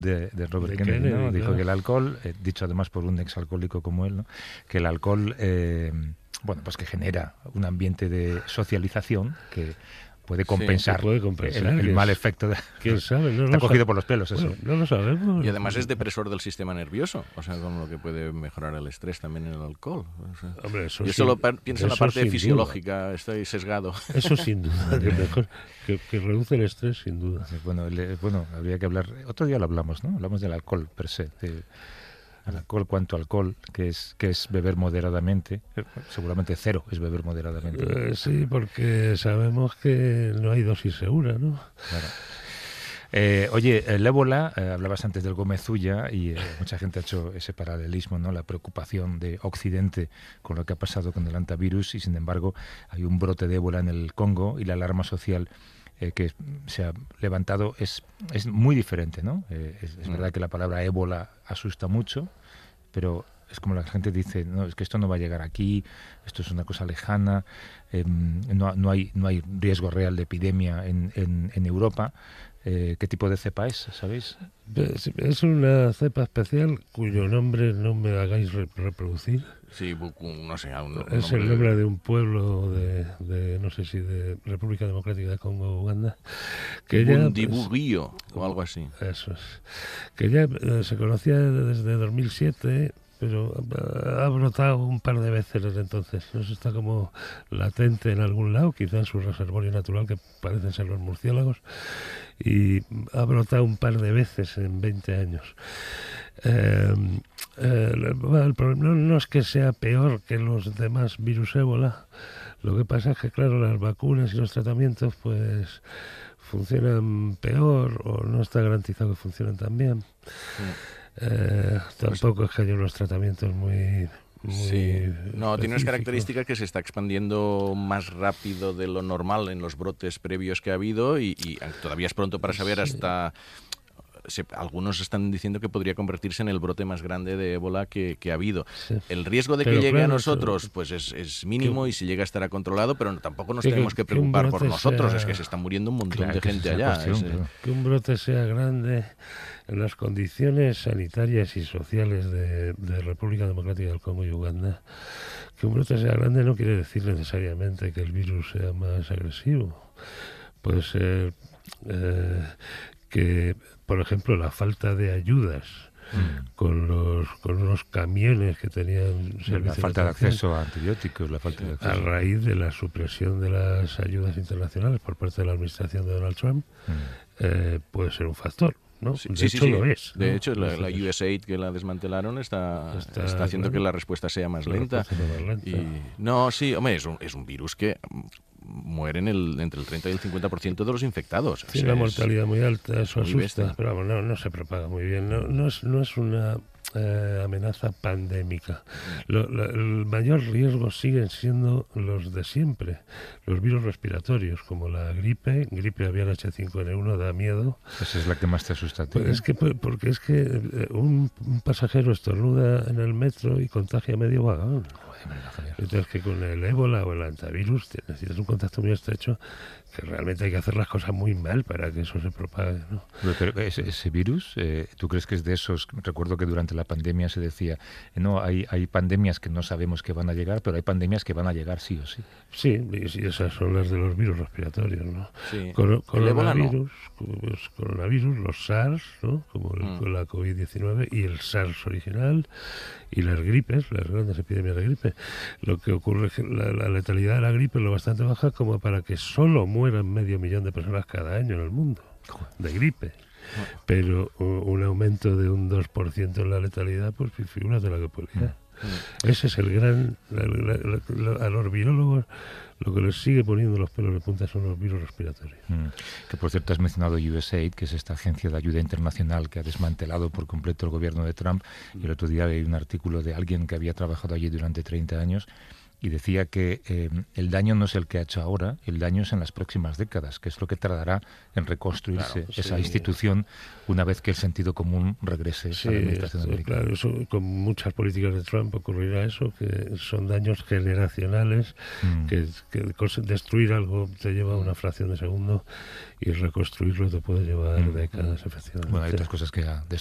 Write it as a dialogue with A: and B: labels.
A: de Robert Kennedy, ¿no? Dijo
B: claro.
A: que el alcohol, dicho además por un exalcohólico como él, ¿no? Que el alcohol, bueno, pues que genera un ambiente de socialización que puede compensar,
B: que puede compensar
A: el mal efecto de...
B: ¿Quién sabe? No
A: Está
B: lo
A: cogido por los pelos, eso.
B: Bueno, no lo sabemos.
C: Y además es depresor del sistema nervioso, o sea, con lo que puede mejorar el estrés también en el alcohol. O sea,
B: Hombre, eso
C: yo
B: sí,
C: solo pienso en la
B: eso
C: parte
B: sin
C: fisiológica, estoy sesgado.
B: Eso sin duda, que reduce el estrés sin duda.
A: Bueno, habría que hablar... Otro día lo hablamos, ¿no? Hablamos del alcohol per se, al alcohol, cuánto alcohol, que es beber moderadamente. Seguramente cero es beber moderadamente.
B: Sí, porque sabemos que no hay dosis segura, ¿no?
A: Claro. Oye, el ébola, hablabas antes del Gómez Ulla y mucha gente ha hecho ese paralelismo, ¿no? La preocupación de Occidente con lo que ha pasado con el antivirus y sin embargo hay un brote de ébola en el Congo y la alarma social que se ha levantado es muy diferente, ¿no? Es verdad que la palabra ébola asusta mucho, pero es como la gente dice, no, es que esto no va a llegar aquí, esto es una cosa lejana, no hay riesgo real de epidemia en Europa. ¿Qué tipo de cepa es, sabéis?
B: Es una cepa especial cuyo nombre no me hagáis reproducir.
C: Sí, no sé.
B: Es el nombre de un pueblo de no sé si de República Democrática de Congo, Uganda.
C: Bundibuguillo o algo así.
B: Eso es. Que ya se conocía desde 2007, pero ha brotado un par de veces desde entonces. Eso está como latente en algún lado, quizás en su reservorio natural, que parecen ser los murciélagos, y ha brotado un par de veces en 20 años. El problema no es que sea peor que los demás virus ébola, lo que pasa es que, claro, las vacunas y los tratamientos pues funcionan peor o no está garantizado que funcionen tan bien. Tampoco es que haya unos tratamientos muy
C: sí, no, tiene unas
B: específicos.
C: características que se está expandiendo más rápido de lo normal en los brotes previos que ha habido y todavía es pronto para saber hasta... algunos están diciendo que podría convertirse en el brote más grande de ébola que ha habido.
B: Sí.
C: El riesgo de que
B: Pero
C: llegue
B: claro,
C: a nosotros pues es mínimo y si llega estará controlado, pero tampoco nos
B: que
C: tenemos que
B: que un
C: preocupar por
B: brote
C: nosotros,
B: sea-
C: es que se está muriendo un montón
A: Claro,
C: de
A: que esa
C: gente
A: es la
C: allá.
A: cuestión, claro.
B: Que un brote sea grande en las condiciones sanitarias y sociales de República Democrática del Congo y Uganda. Que un brote sea grande no quiere decir necesariamente que el virus sea más agresivo. Puede ser que, por ejemplo, la falta de ayudas con unos camiones que tenían
A: La
B: servicio
A: falta de
B: atención,
A: acceso a antibióticos, la falta de
B: a
A: acceso...
B: raíz de la supresión de las ayudas internacionales por parte de la administración de Donald Trump, puede ser un factor, ¿no?
C: Sí,
B: De hecho lo es, ¿no?
C: De hecho, la
B: Entonces,
C: USAID que la desmantelaron está haciendo
B: claro,
C: que la respuesta sea más
B: la
C: lenta.
B: respuesta sea más lenta.
C: Y, no, sí, hombre, es un virus que mueren entre el 30 y el 50% de los infectados. O
B: Tiene
C: sea,
B: una mortalidad muy alta, eso
C: muy
B: asusta,
C: bestia.
B: pero vamos, no se propaga muy bien, no es una amenaza pandémica. El mayor riesgo siguen siendo los de siempre, los virus respiratorios, como la gripe aviar H5N1 da miedo.
A: Esa es la que más te asusta a ti.
B: Pues porque es que un pasajero estornuda en el metro y contagia medio vagón. Entonces que con el ébola o el antivirus necesitas un contacto muy estrecho, que realmente hay que hacer las cosas muy mal para que eso se propague, ¿no?
A: Pero ese virus, ¿tú crees que es de esos? Recuerdo que durante la pandemia se decía, no, hay pandemias que no sabemos que van a llegar, pero hay pandemias que van a llegar sí o sí.
B: Sí, y esas son las de los virus respiratorios, ¿no?
C: Sí.
B: Coronavirus, los SARS, ¿no? Como la COVID-19 y el SARS original y las gripes, las grandes epidemias de gripe. Lo que ocurre es que la letalidad de la gripe es lo bastante baja como para que solo mueran 500.000 de personas cada año en el mundo de gripe. Pero un aumento de un 2% en la letalidad, pues figúrate la que podría. Ese es el gran... a los virólogos lo que les sigue poniendo los pelos de punta son los virus respiratorios.
A: Que por cierto has mencionado USAID, que es esta agencia de ayuda internacional que ha desmantelado por completo el gobierno de Trump. Y el otro día leí un artículo de alguien que había trabajado allí durante 30 años y decía que el daño no es el que ha hecho ahora, el daño es en las próximas décadas, que es lo que tardará en reconstruirse esa institución una vez que el sentido común regrese a la administración americana.
B: Claro, eso, con muchas políticas de Trump ocurrirá eso, que son daños generacionales, que destruir algo te lleva una fracción de segundo y reconstruirlo te puede llevar décadas, efectivamente.
A: Bueno, hay otras cosas que ha